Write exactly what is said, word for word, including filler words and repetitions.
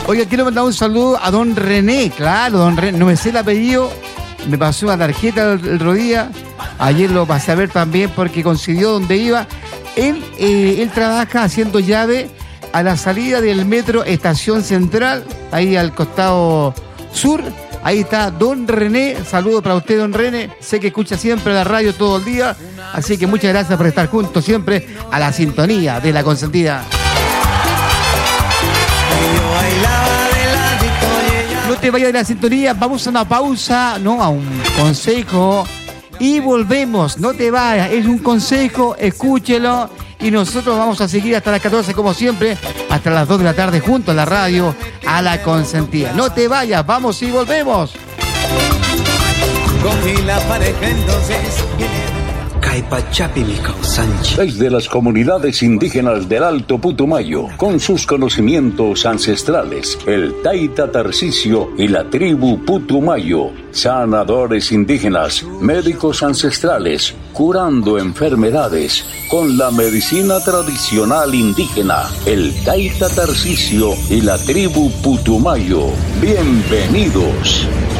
Oiga, quiero mandar un saludo a don René, claro, don René, no me sé el apellido, me pasó una tarjeta el, el otro día, ayer lo pasé a ver también porque coincidió donde iba. Él, eh, él trabaja haciendo llave a la salida del metro Estación Central, ahí al costado sur. Ahí está don René, saludo para usted, don René, sé que escucha siempre la radio todo el día, así que muchas gracias por estar juntos siempre a la sintonía de La Consentida. No te vayas de la sintonía, vamos a una pausa, no, a un consejo y volvemos, no te vayas, es un consejo, escúchelo. Y nosotros vamos a seguir hasta las catorce, como siempre, hasta las dos de la tarde, junto a la radio, a La Consentida. No te vayas, vamos y volvemos. Cogí la pareja entonces. Desde las comunidades indígenas del Alto Putumayo, con sus conocimientos ancestrales, el Taita Tarcisio y la tribu Putumayo, sanadores indígenas, médicos ancestrales, curando enfermedades con la medicina tradicional indígena, el Taita Tarcisio y la tribu Putumayo. Bienvenidos.